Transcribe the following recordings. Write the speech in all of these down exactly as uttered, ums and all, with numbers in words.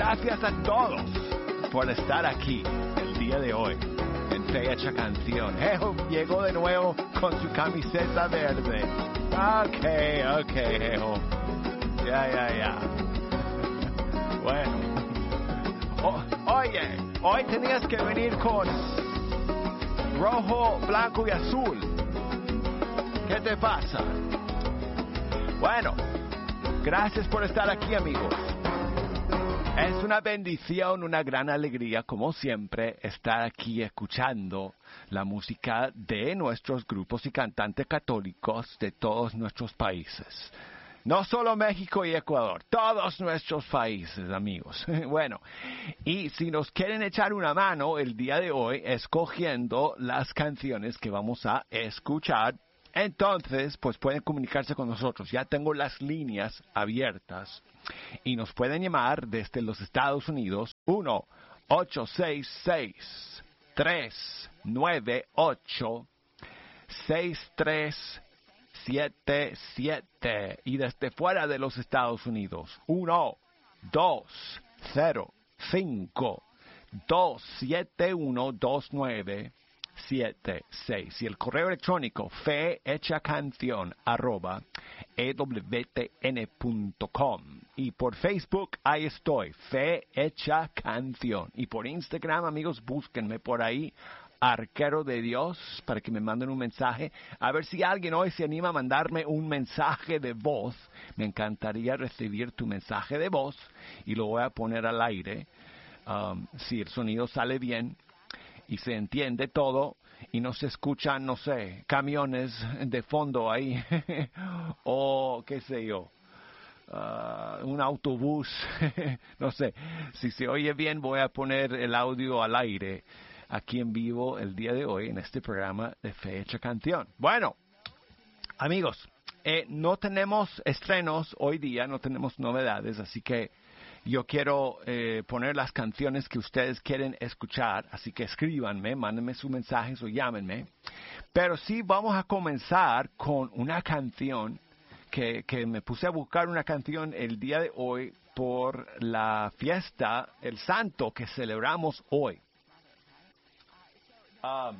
gracias a todos por estar aquí el día de hoy en Fecha Canción. Jejo llegó de nuevo con su camiseta verde. Ok, ok, Jejo. Ya, ya, ya. Bueno. O, oye, hoy tenías que venir con rojo, blanco y azul. ¿Qué te pasa? Bueno, gracias por estar aquí, amigos. Es una bendición, una gran alegría, como siempre, estar aquí escuchando la música de nuestros grupos y cantantes católicos de todos nuestros países. No solo México y Ecuador, todos nuestros países, amigos. Bueno, y si nos quieren echar una mano el día de hoy escogiendo las canciones que vamos a escuchar, entonces, pues pueden comunicarse con nosotros. Ya tengo las líneas abiertas y nos pueden llamar desde los Estados Unidos uno ocho seis seis, tres nueve ocho, seis tres siete siete y desde fuera de los Estados Unidos uno dos cero cinco, dos siete uno, dos nueve siete seis y el correo electrónico fehechacanción arroba ewtn.com y por Facebook ahí estoy, Fe Hecha Canción, y por Instagram, amigos, búsquenme por ahí, Arquero de Dios, para que me manden un mensaje. A ver si alguien hoy se anima a mandarme un mensaje de voz. Me encantaría recibir tu mensaje de voz y lo voy a poner al aire. Um, si el sonido sale bien y se entiende todo y no se escuchan, no sé, camiones de fondo ahí o qué sé yo, uh, un autobús, no sé, si se oye bien voy a poner el audio al aire aquí en vivo el día de hoy en este programa de Fecha Canción. Bueno, amigos, eh, no tenemos estrenos hoy día, no tenemos novedades, así que yo quiero eh, poner las canciones que ustedes quieren escuchar, así que escríbanme, mándenme sus mensajes o llámenme. Pero sí vamos a comenzar con una canción que, que me puse a buscar una canción el día de hoy por la fiesta, el santo que celebramos hoy. Um,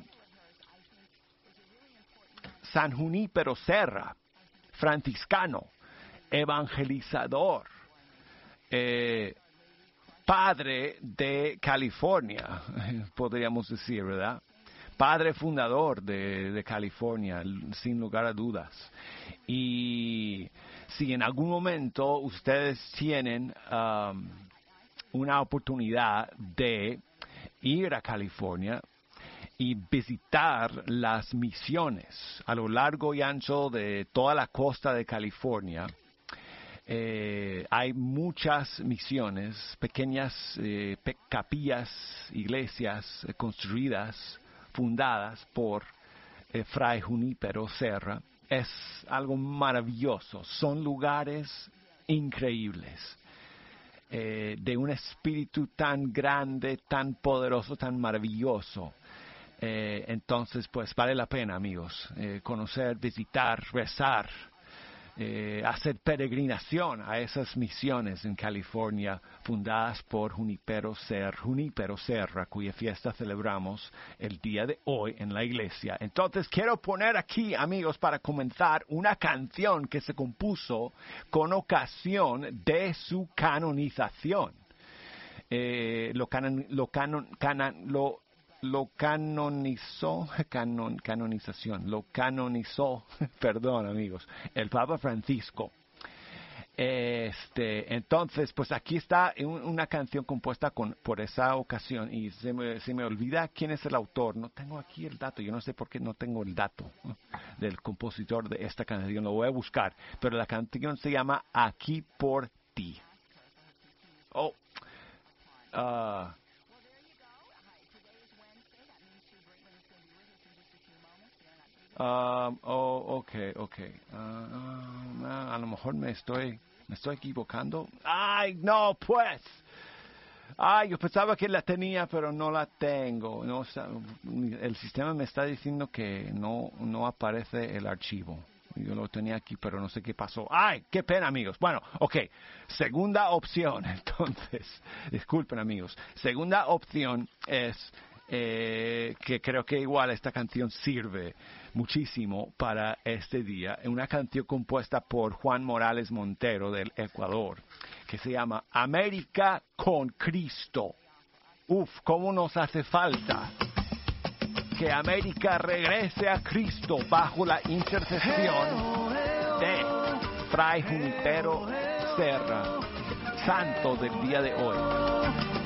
San Junípero Serra, franciscano, evangelizador, eh, padre de California, podríamos decir, ¿verdad? Padre fundador de, de California, sin lugar a dudas. Y si en algún momento ustedes tienen um, una oportunidad de ir a California y visitar las misiones a lo largo y ancho de toda la costa de California, eh, hay muchas misiones, pequeñas eh, pe- capillas, iglesias eh, construidas, fundadas por eh, Fray Junípero Serra. Es algo maravilloso, son lugares increíbles. Eh, de un espíritu tan grande, tan poderoso, tan maravilloso. Eh, entonces, pues vale la pena, amigos, eh, conocer, visitar, rezar, eh, hacer peregrinación a esas misiones en California fundadas por Junípero Serra, Junípero Serra, cuya fiesta celebramos el día de hoy en la iglesia. Entonces, quiero poner aquí, amigos, para comenzar, una canción que se compuso con ocasión de su canonización. Eh, lo canon, lo canon, canon, lo lo canonizó, canon, canonización, lo canonizó, perdón amigos, el Papa Francisco. Este, entonces, pues aquí está un, una canción compuesta con, por esa ocasión y se me, se me olvida quién es el autor. No tengo aquí el dato, yo no sé por qué no tengo el dato del compositor de esta canción, lo voy a buscar. Pero la canción se llama Aquí por ti. Oh, uh, Um, oh, okay, okay. Uh, uh, a lo mejor me estoy, me estoy equivocando. Ay, no, pues. Ay, yo pensaba que la tenía, pero no la tengo. No, el sistema me está diciendo que no, no aparece el archivo. yo lo tenía aquí, pero no sé qué pasó. ¡Ay, qué pena, amigos! Bueno, ok, segunda opción, entonces, disculpen, amigos. Segunda opción es eh, que creo que igual esta canción sirve muchísimo para este día. Una canción compuesta por Juan Morales Montero del Ecuador, que se llama América con Cristo. Uf, cómo nos hace falta que América regrese a Cristo bajo la intercesión de Fray Junipero Serra, santo del día de hoy.